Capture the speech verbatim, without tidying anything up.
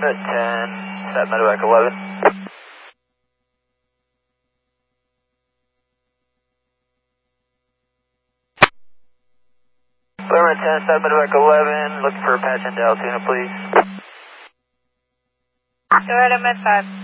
ten, set medevac eleven. Clearman ten, set medevac eleven, looking for a patch into Altoona, please. Go ahead, I'm at five.